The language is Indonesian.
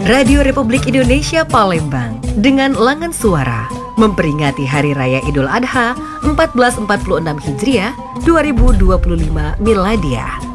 Radio Republik Indonesia Palembang dengan Langan Suara memperingati Hari Raya Idul Adha 1446 Hijriah 2025 Miladiah.